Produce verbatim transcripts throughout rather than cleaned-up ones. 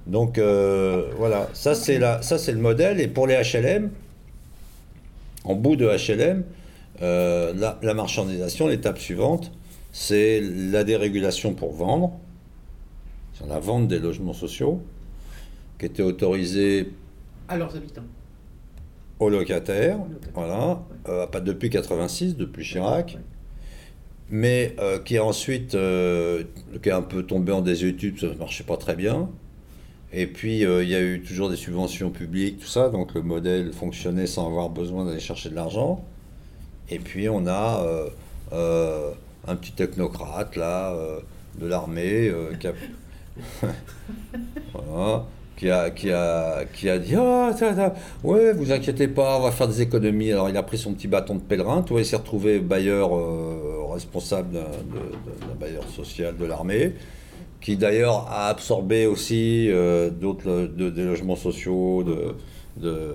Donc euh, voilà, ça c'est la, ça c'est le modèle. Et pour les H L M, en bout de H L M, euh, la, la marchandisation, l'étape suivante, c'est la dérégulation pour vendre, c'est la vente des logements sociaux, qui était autorisée à leurs habitants, aux locataires, Aux locataires, voilà, ouais. euh, pas depuis quatre-vingt-six, depuis Chirac, Ouais. mais euh, qui a ensuite, euh, qui est un peu tombé en désuétude, ça ne marchait pas très bien. Et puis, euh, il y a eu toujours des subventions publiques, tout ça, donc le modèle fonctionnait sans avoir besoin d'aller chercher de l'argent. Et puis, on a euh, euh, un petit technocrate, là, euh, de l'armée, euh, qui a... voilà, qui a, qui a, qui a dit ah, ça, ça, ouais, vous inquiétez pas, on va faire des économies. Alors il a pris son petit bâton de pèlerin, tu vois, il s'est retrouvé bailleur euh, responsable d'un, de- d'un bailleur social de l'armée, qui d'ailleurs a absorbé aussi euh, d'autres lo- de- des logements sociaux de, de,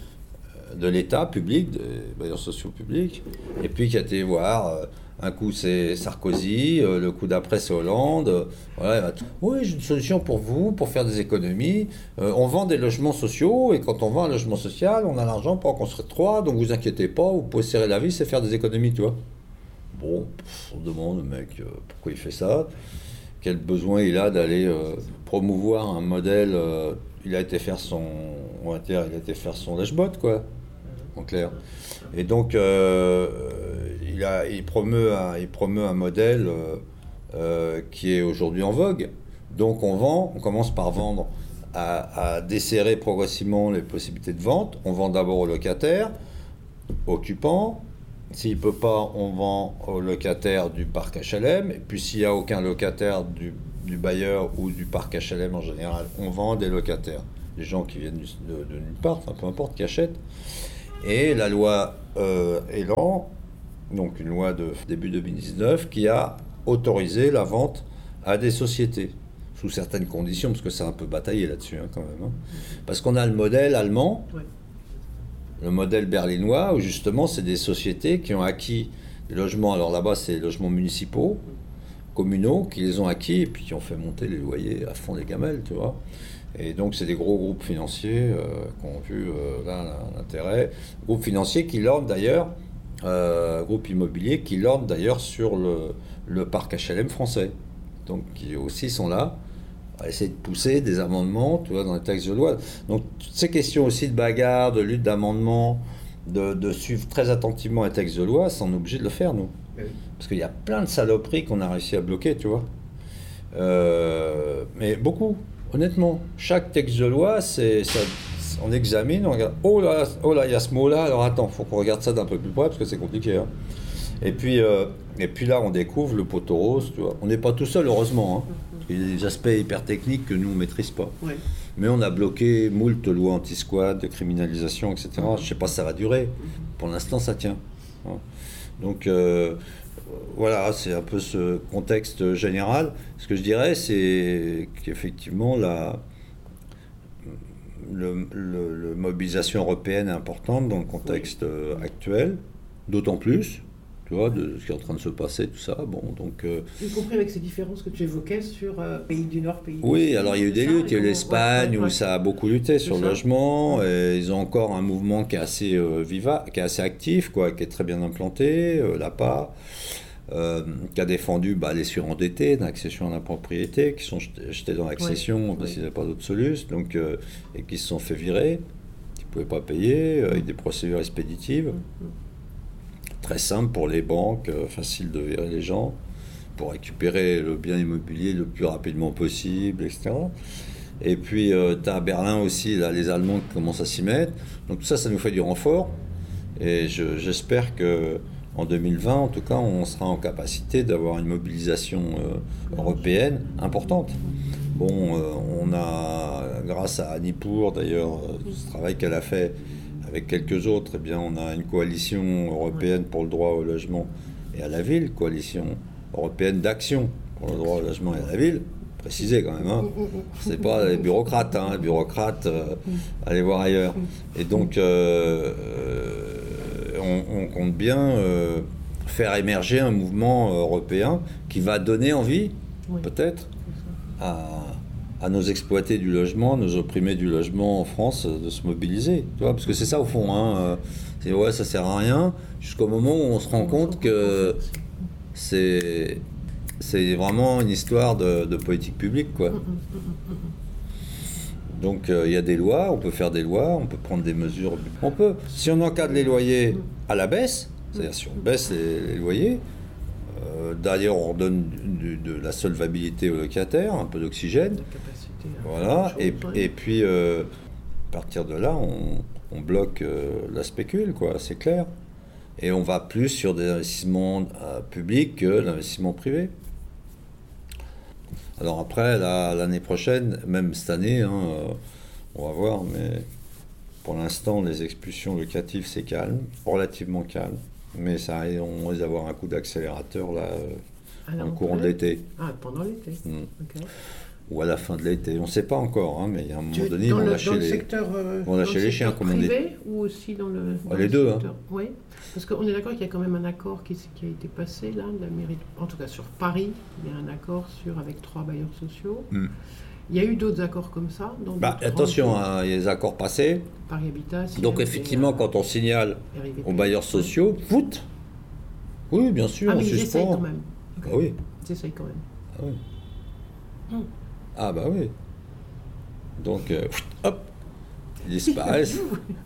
de l'État public, des bailleurs sociaux publics, et puis qui a été voir. euh, un coup c'est Sarkozy, euh, le coup d'après c'est Hollande. euh, voilà, il va t- oui, j'ai une solution pour vous, pour faire des économies. Euh, on vend des logements sociaux, et quand on vend un logement social, on a l'argent pour en construire trois, donc vous inquiétez pas, vous pouvez serrer la vis et faire des économies, tu vois. Bon, pff, on demande, le mec, euh, pourquoi il fait ça, quel besoin il a d'aller euh, promouvoir un modèle. euh, il a été faire son, on va dire, il a été faire son lèche-botte, quoi, en clair. Et donc, euh, il, a, il, promeut un, il promeut un modèle euh, euh, qui est aujourd'hui en vogue. Donc, on vend, on commence par vendre, à, à desserrer progressivement les possibilités de vente. On vend d'abord aux locataires, occupants. S'il ne peut pas, on vend aux locataires du parc H L M. Et puis, s'il n'y a aucun locataire du, du bailleur ou du parc H L M en général, on vend des locataires. Les gens qui viennent du- de, de nulle part, enfin, peu importe, qui achètent. Et la loi euh, Elan, donc une loi de début deux mille dix-neuf, qui a autorisé la vente à des sociétés, sous certaines conditions, parce que ça a un peu bataillé là-dessus hein, quand même. hein. Parce qu'on a le modèle allemand, Ouais. le modèle berlinois, où justement c'est des sociétés qui ont acquis des logements, alors là-bas c'est des logements municipaux, communaux, qui les ont acquis et puis qui ont fait monter les loyers à fond les gamelles, tu vois. Et donc, c'est des gros groupes financiers euh, qui ont vu euh, là l'intérêt. Groupes financiers qui lornent d'ailleurs, euh, groupes immobiliers qui lornent d'ailleurs sur le, le parc H L M français. Donc, qui aussi sont là à essayer de pousser des amendements, tu vois, dans les textes de loi. Donc, toutes ces questions aussi de bagarre, de lutte d'amendement, de, de suivre très attentivement les textes de loi, c'est on est obligé de le faire, nous. Mais oui. Parce qu'il y a plein de saloperies qu'on a réussi à bloquer, tu vois. Euh, mais beaucoup, honnêtement. Chaque texte de loi, c'est, ça, on examine, on regarde. Oh là, oh là, il y a ce mot-là. Alors attends, faut qu'on regarde ça d'un peu plus près parce que c'est compliqué. hein. Et puis, euh, et puis là, on découvre le poteau rose, tu vois. On n'est pas tout seul, heureusement. hein. Il y a des aspects hyper techniques que nous, on ne maîtrise pas. Ouais. Mais on a bloqué moult lois anti-squat, de criminalisation, et cetera. Je ne sais pas si ça va durer. Pour l'instant, ça tient. hein. Donc, euh, voilà, c'est un peu ce contexte général. Ce que je dirais, c'est qu'effectivement, la le, le- le mobilisation européenne est importante dans le contexte euh, actuel, d'autant plus, tu vois, de ce qui est en train de se passer, tout ça. Bon, donc, euh, Y compris avec ces différences que tu évoquais sur euh, pays du Nord, pays du oui, Sud, alors il y a eu c'est des ça, luttes. Il y a eu et comment- l'Espagne ouais, ouais, où ouais. ça a beaucoup lutté sur C'est le ça. logement. Et ils ont encore un mouvement qui est assez euh, viva, qui est assez actif, quoi, qui est très bien implanté. Euh, l'A P A, euh, qui a défendu bah, les surendettés d'accession à la propriété, qui sont jetés jetés dans l'accession Ouais, parce ouais. qu'ils n'avaient pas d'autre solution, donc euh, et qui se sont fait virer, qui ne pouvaient pas payer, euh, avec des procédures expéditives. Très simple pour les banques, euh, facile de virer les gens, pour récupérer le bien immobilier le plus rapidement possible, et cetera. Et puis, tu as à Berlin aussi, là, les Allemands qui commencent à s'y mettre. Donc tout ça, ça nous fait du renfort. Et je- j'espère que en deux mille vingt, en tout cas, on sera en capacité d'avoir une mobilisation euh, européenne importante. Bon, euh, on a, grâce à Annie Pour, d'ailleurs, euh, ce travail qu'elle a fait avec quelques autres, eh bien, on a une coalition européenne pour le droit au logement et à la ville, coalition européenne d'action pour le droit au logement et à la ville. Préciser quand même, hein. C'est pas les bureaucrates, hein. Les bureaucrates, euh, allez voir ailleurs. Et donc, euh, euh, on, on compte bien euh, faire émerger un mouvement européen qui va donner envie, Oui. peut-être, à, à nos exploités du logement, nos opprimés du logement en France, de se mobiliser, tu vois, parce que c'est ça au fond, hein, c'est ouais, ça sert à rien, jusqu'au moment où on se rend compte que c'est, c'est vraiment une histoire de, de politique publique, quoi. Donc il euh, y a des lois, on peut faire des lois, on peut prendre des mesures, on peut, si on encadre les loyers à la baisse, c'est-à-dire si on baisse les, les loyers, euh, d'ailleurs on donne du, de la solvabilité aux locataires, un peu d'oxygène, voilà, et, et puis euh, à partir de là on, on bloque euh, la spécule, quoi, c'est clair, et on va plus sur des investissements euh, publics que l'investissement privé. Alors après, là, l'année prochaine, même cette année, hein, euh, on va voir, mais pour l'instant, les expulsions locatives, c'est calme, relativement calme, mais ça arrive, on risque d'avoir un coup d'accélérateur là, euh, dans le courant de l'été. Ah, pendant l'été. Mmh. Okay. Ou à la fin de l'été, on ne sait pas encore, hein, mais il y a un moment tu, donné, ils vont le, lâcher les, secteur, euh, vont lâcher les chiens, comme on dit. Privé ou aussi dans le. Dans les le deux, secteur. hein. Oui, parce qu'on est d'accord qu'il y a quand même un accord qui, qui a été passé là, de la mairie, en tout cas sur Paris, il y a un accord sur avec trois bailleurs sociaux. Mm. Il y a eu d'autres accords comme ça dans bah, attention, hein, il y a des accords passés. Paris Habitat. Donc effectivement, et, quand on signale aux bailleurs sociaux, foot. Oui, bien sûr, ah, on mais ils essayent suspend. quand même. Okay. Ah oui. Ils essayent quand même. Ah oui. Mm. Ah bah oui. Donc, euh, hop, ils disparaissent.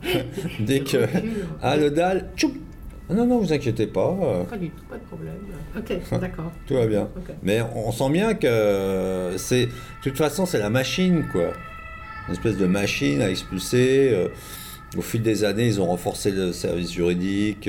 Dès que... Ah, le dalle, tchoup. Non, non, vous inquiétez pas. Pas du tout, pas de problème. Ok, d'accord. Tout va bien. Okay. Mais on sent bien que c'est... De toute façon, c'est la machine, quoi. Une espèce de machine à expulser. Au fil des années, ils ont renforcé le service juridique.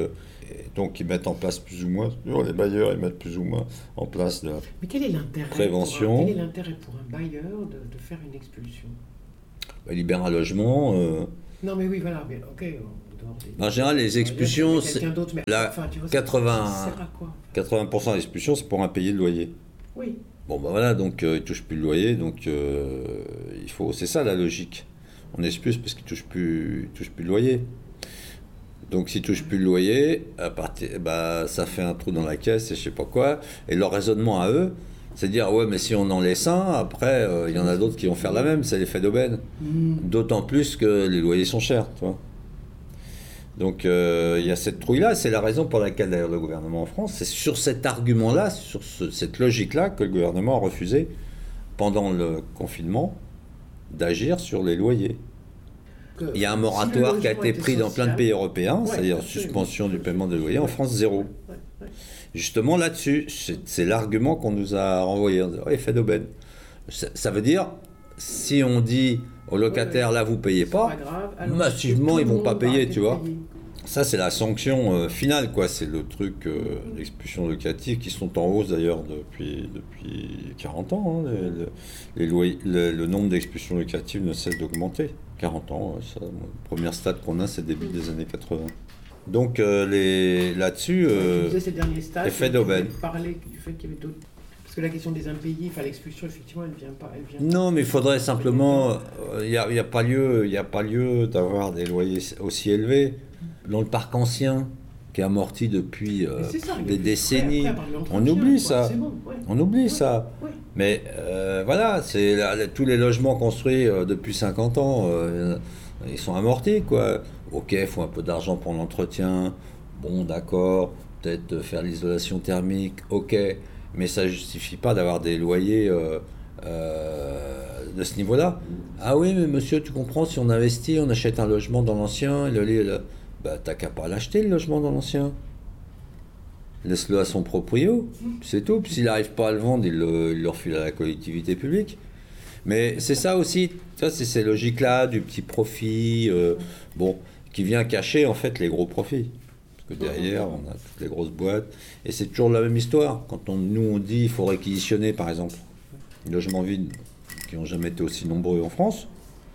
Donc, ils mettent en place plus ou moins, les bailleurs, ils mettent plus ou moins en place de la Mais quel est l'intérêt prévention. Pour un, quel est l'intérêt pour un bailleur de, de faire une expulsion? Bah, il libère un logement. Euh... Non, mais oui, voilà, mais ok. Des... En général, les expulsions, c'est mais... la enfin, tu vois, quatre-vingts... ça sert à quoi? quatre-vingts pour cent des expulsions, c'est pour impayé de loyer. Oui. Bon, ben voilà, donc euh, ils ne touchent plus le loyer, donc euh, il faut... c'est ça la logique. On expulse parce qu'ils ne touchent plus... touchent plus le loyer. Donc s'ils ne touchent plus le loyer, à partir, bah, ça fait un trou dans la caisse et je sais pas quoi. Et leur raisonnement à eux, c'est de dire, ouais, mais si on en laisse un, après, il euh, y en a d'autres qui vont faire la même, c'est l'effet d'aubaine. Mmh. D'autant plus que les loyers sont chers, tu vois. Donc il euh, y a cette trouille-là, c'est la raison pour laquelle d'ailleurs le gouvernement en France, c'est sur cet argument-là, sur ce, cette logique-là, que le gouvernement a refusé, pendant le confinement, d'agir sur les loyers. Il y a un moratoire si qui a été pris social, dans plein de pays européens, ouais, c'est-à-dire suspension du paiement des loyers, en France zéro. Ouais, ouais. Justement là-dessus, c'est, c'est l'argument qu'on nous a renvoyé, oh, effet d'aubaine. Ça, ça veut dire, si on dit aux locataires, là vous payez pas, pas grave, alors, massivement ils vont pas payer, tu vois. Payer. Ça c'est la sanction euh, finale, quoi. C'est le truc euh, d'expulsion locative qui sont en hausse d'ailleurs depuis, depuis quarante ans. Hein. Les, les, les loyers, le, le nombre d'expulsions locatives ne cesse d'augmenter. quarante ans, ça, la première stade qu'on a, c'est le début des années quatre-vingts. Donc euh, les, là-dessus, euh, ces derniers stades, effet d'aubaine. Parler du fait qu'il y avait d'autres... Parce que la question des impayés, enfin l'expulsion, effectivement, elle vient pas. Elle vient non, pas, mais il faudrait simplement... Il n'y a, y a pas lieu, il y a pas lieu d'avoir des loyers aussi élevés. Dans le parc ancien, qui est amorti depuis euh, ça, des décennies, après, après, on oublie ça. Bon, ouais. On oublie ouais, ça. Ouais. Mais euh, voilà, c'est la, tous les logements construits euh, depuis cinquante ans, euh, ils sont amortis, quoi. Ok, il faut un peu d'argent pour l'entretien. Bon, d'accord, peut-être faire l'isolation thermique, ok. Mais ça ne justifie pas d'avoir des loyers euh, euh, de ce niveau-là. Ah oui, mais monsieur, tu comprends, si on investit, on achète un logement dans l'ancien, le, le, bah, t'as qu'à pas l'acheter, le logement dans l'ancien. Laisse-le à son proprio, c'est tout. Puis s'il n'arrive pas à le vendre, il le, il le refile à la collectivité publique. Mais c'est ça aussi, ça, c'est ces logiques-là du petit profit, euh, bon, qui vient cacher en fait les gros profits. Parce que derrière, on a toutes les grosses boîtes. Et c'est toujours la même histoire. Quand on, nous, on dit qu'il faut réquisitionner, par exemple, les logements vides qui n'ont jamais été aussi nombreux en France,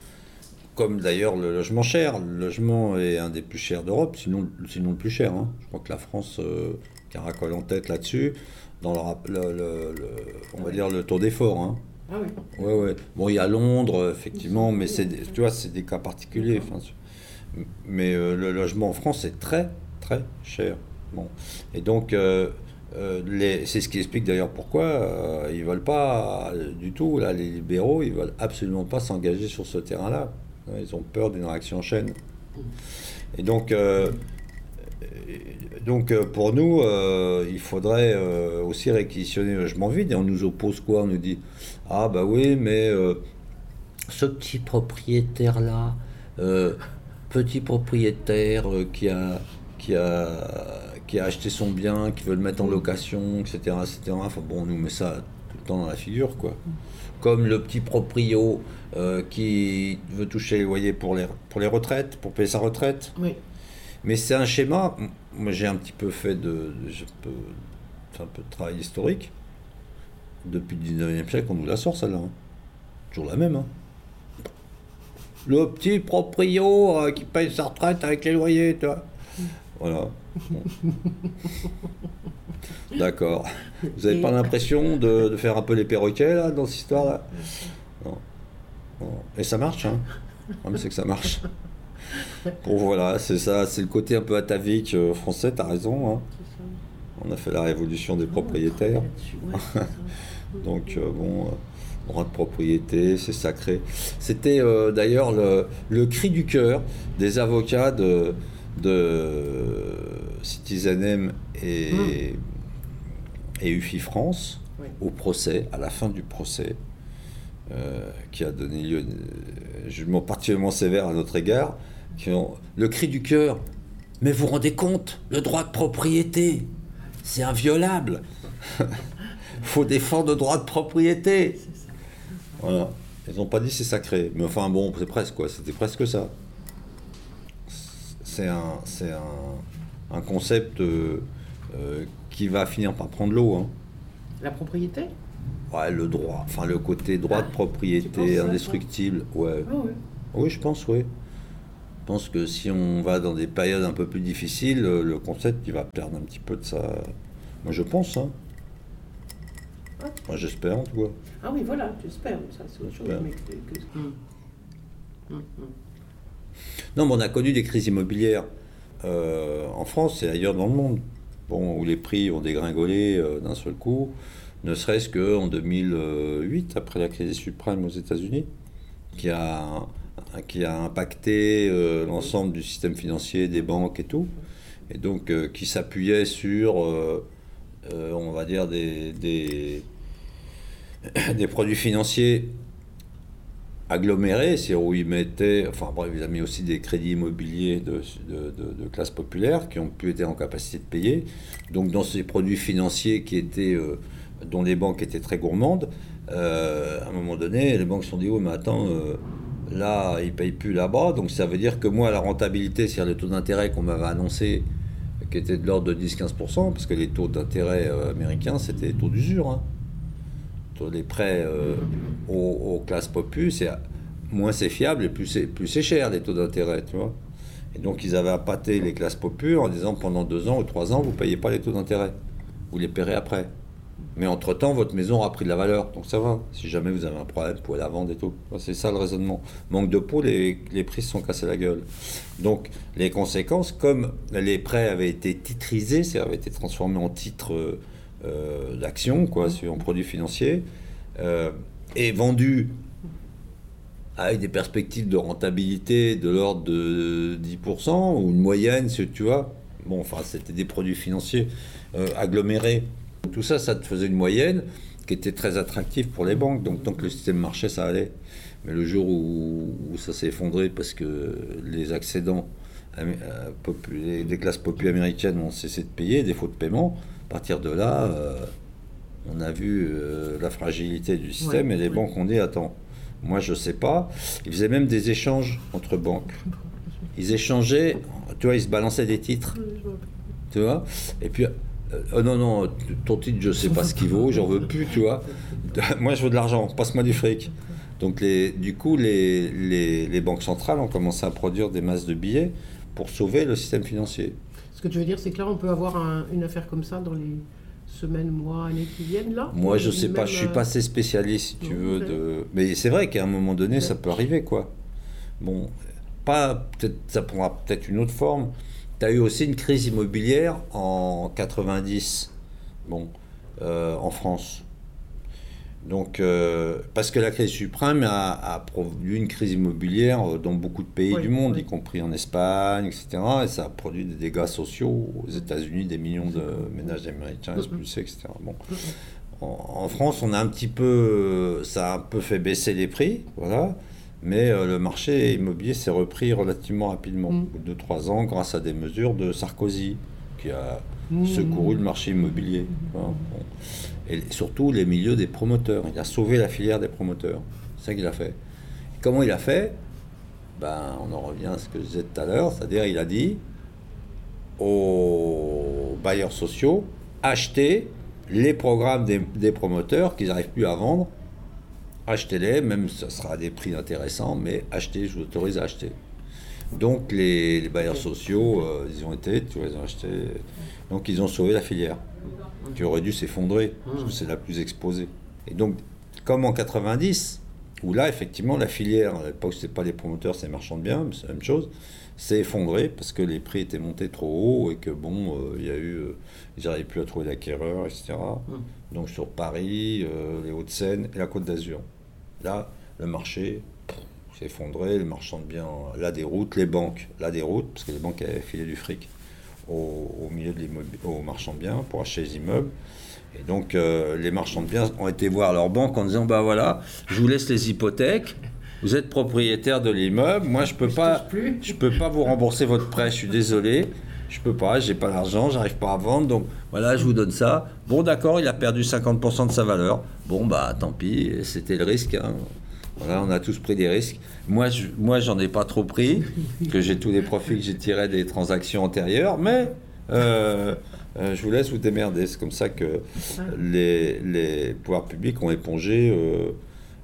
comme d'ailleurs le logement cher. Le logement est un des plus chers d'Europe, sinon, sinon le plus cher. Hein. Je crois que la France euh, caracole en tête là-dessus, dans le, le, le, le, on va dire le taux d'effort. Hein. Ah oui. Ouais, ouais. Bon, il y a Londres, effectivement, mais c'est, tu vois, c'est des cas particuliers. Enfin, mais euh, le logement en France est très, très cher. Bon. Et donc, euh, euh, les, c'est ce qui explique d'ailleurs pourquoi euh, ils veulent pas euh, du tout, là, les libéraux, ils veulent absolument pas s'engager sur ce terrain-là. Ils ont peur d'une réaction en chaîne. Et donc, euh, donc pour nous, euh, il faudrait euh, aussi réquisitionner le logement vide. Et on nous oppose quoi? On nous dit, ah bah oui, mais euh, ce petit propriétaire-là, euh, petit propriétaire euh, qui a, qui a, qui a acheté son bien, qui veut le mettre en location, et cetera, et cetera. Enfin bon, on nous met ça tout le temps dans la figure, quoi. Comme le petit proprio euh, qui veut toucher les loyers pour les, pour les retraites, pour payer sa retraite. Oui. Mais c'est un schéma. Moi, j'ai un petit peu fait de, de je peux, fait un peu de travail historique. Depuis le dix-neuvième siècle, on nous la sort, celle-là. Hein. Toujours la même. Hein. Le petit proprio euh, qui paye sa retraite avec les loyers, tu vois. Voilà. Bon. D'accord. Vous n'avez pas l'impression de, de faire un peu les perroquets, là, dans cette histoire-là? Non. Non. Et ça marche, hein. Le problème, c'est que ça marche. Bon, voilà, c'est ça. C'est le côté un peu atavique euh, français, t'as raison. Hein. On a fait la révolution des propriétaires. Donc, euh, bon... Euh, droit de propriété, c'est sacré. C'était euh, d'ailleurs le, le cri du cœur des avocats de, de Citizen et, mmh. et U F I France oui. au procès, à la fin du procès, euh, qui a donné lieu à un jugement particulièrement sévère à notre égard, qui ont le cri du cœur. Mais vous vous rendez compte, le droit de propriété, c'est inviolable. Il faut défendre le droit de propriété. Voilà. Ils n'ont pas dit c'est sacré, mais enfin bon, c'est presque quoi, c'était presque ça. C'est un, c'est un, un concept euh, euh, qui va finir par prendre l'eau. Hein. La propriété? Ouais, le droit, enfin le côté droit ah, de propriété indestructible, ça, ouais. Ah, ouais. Oui, je pense, oui. Je pense que si on va dans des périodes un peu plus difficiles, le concept il va perdre un petit peu de sa. Moi je pense, hein. Moi, j'espère, en tout cas. Ah oui, voilà, j'espère. Ça, c'est autre chose. Mais que... hum. Hum, hum. Non, mais on a connu des crises immobilières euh, en France et ailleurs dans le monde, bon, où les prix ont dégringolé euh, d'un seul coup, ne serait-ce qu'en deux mille huit, après la crise des subprimes aux États-Unis, qui a, qui a impacté euh, l'ensemble du système financier, des banques et tout, et donc euh, qui s'appuyait sur... Euh, Euh, on va dire des, des, des produits financiers agglomérés, c'est où ils mettaient, enfin bref, ils ont mis aussi des crédits immobiliers de, de, de, de classe populaire qui ont pu être en capacité de payer. Donc dans ces produits financiers qui étaient, euh, dont les banques étaient très gourmandes, euh, à un moment donné, les banques se sont dit, oh mais attends, euh, là ils ne payent plus là-bas, donc ça veut dire que moi la rentabilité, c'est-à-dire le taux d'intérêt qu'on m'avait annoncé, qui était de l'ordre de dix à quinze pour cent, parce que les taux d'intérêt euh, américains, c'était les taux d'usure. Hein. Les prêts euh, aux, aux classes populaires, c'est, moins c'est fiable et plus c'est, plus c'est cher, les taux d'intérêt, tu vois. Et donc, ils avaient appâté les classes populaires en disant, pendant deux ans ou trois ans, vous ne payez pas les taux d'intérêt. Vous les paierez après. Mais entre-temps, votre maison aura pris de la valeur. Donc, ça va. Si jamais vous avez un problème, vous pouvez la vendre et tout. C'est ça, le raisonnement. Manque de peau, les, les prix se sont cassés la gueule. Donc, les conséquences, comme les prêts avaient été titrisés, c'est-à-dire avaient été transformés en titres euh, d'action, quoi, en produits financiers, euh, et vendus avec des perspectives de rentabilité de l'ordre de dix pour cent, ou une moyenne, tu vois. Bon, enfin, c'était des produits financiers euh, agglomérés. Tout ça, ça te faisait une moyenne qui était très attractive pour les banques. Donc, tant que le système marchait, ça allait. Mais le jour où, où ça s'est effondré parce que les accédants euh, populaires, des classes populaires américaines ont cessé de payer, défaut de paiement, à partir de là, euh, on a vu euh, la fragilité du système ouais, et les ouais. banques ont dit, attends, moi je sais pas. Ils faisaient même des échanges entre banques. Ils échangeaient, tu vois, ils se balançaient des titres. Tu vois, et puis... Oh non, non, ton titre, je sais pas ce qu'il vaut, j'en veux plus, tu vois. Moi, je veux de l'argent, passe-moi du fric. Donc, les, du coup, les, les, les banques centrales ont commencé à produire des masses de billets pour sauver le système financier. Ce que tu veux dire, c'est que là, on peut avoir un, une affaire comme ça dans les semaines, mois, années qui viennent, là? Moi, je sais pas, je suis pas assez spécialiste, si tu veux. De... Mais c'est vrai qu'à un moment donné, ça peut arriver, quoi. Bon, pas, peut-être, ça prendra peut-être une autre forme. Tu as eu aussi une crise immobilière en quatre-vingt-dix, Bon, euh, en France. Donc, euh, parce que la crise subprime a, a produit une crise immobilière dans beaucoup de pays Oui, du monde, oui. y compris en Espagne, et cetera. Et ça a produit des dégâts sociaux aux États-Unis, des millions de ménages américains expulsés, et cetera. Bon. En, en France, on a un petit peu, ça a un peu fait baisser les prix, voilà. Mais euh, le marché immobilier s'est repris relativement rapidement, Mm. au bout de deux trois ans, grâce à des mesures de Sarkozy, qui a Mm. secouru le marché immobilier. Voilà. Bon. Et surtout les milieux des promoteurs. Il a sauvé la filière des promoteurs. C'est ça qu'il a fait. Et comment il a fait? Ben, on en revient à ce que je disais tout à l'heure, c'est-à-dire il a dit aux bailleurs sociaux, achetez les programmes des, des promoteurs qu'ils n'arrivent plus à vendre, achetez-les, même ça sera à des prix intéressants, mais achetez, je vous autorise à acheter. Donc les, les bailleurs sociaux, euh, ils ont été, tu vois, ils ont acheté, donc ils ont sauvé la filière, qui aurait dû s'effondrer, parce que c'est la plus exposée. Et donc, comme en quatre-vingt-dix, où là, effectivement, la filière, à l'époque, c'était pas les promoteurs, c'est les marchands de biens, mais c'est la même chose, s'est effondrée parce que les prix étaient montés trop haut et que, bon, euh, il y a eu, euh, ils n'arrivaient plus à trouver d'acquéreurs, et cetera. Mmh. Donc, sur Paris, euh, les Hauts-de-Seine et la Côte d'Azur. Là, le marché pff, s'est effondré, les marchands de biens, la déroute, les banques, la déroute, parce que les banques avaient filé du fric au, au milieu de l'immobilier, aux marchands de biens pour acheter les immeubles. Et donc, euh, les marchands de biens ont été voir leur banque en disant, bah voilà, je vous laisse les hypothèques, vous êtes propriétaire de l'immeuble, moi je peux pas, je peux pas vous rembourser votre prêt, je suis désolé, je peux pas, j'ai pas l'argent, j'arrive pas à vendre, donc voilà, je vous donne ça. Bon, d'accord, il a perdu cinquante pour cent de sa valeur. Bon, bah tant pis, c'était le risque. Hein. Voilà, on a tous pris des risques. Moi, je, moi, j'en ai pas trop pris, que j'ai tous les profits que j'ai tirés des transactions antérieures, mais euh, euh, je vous laisse vous démerder. C'est comme ça que les, les pouvoirs publics ont épongé euh,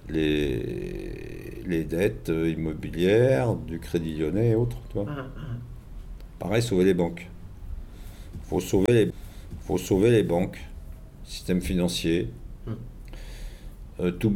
les, les dettes immobilières du Crédit Lyonnais et autres. Tu vois. Pareil, sauver les banques. Il faut sauver les, faut sauver les banques, système financier. Euh, tout